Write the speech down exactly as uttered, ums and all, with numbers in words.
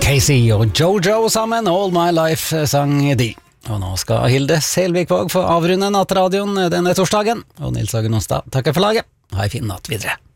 Casey og Jojo sammen, All My Life sang de. Og nå skal Hilde Selvikvåg få avrunde nattradioen denne torsdagen. Og Nils Hagen Onsdag takker for laget. Ha en fin natt videre.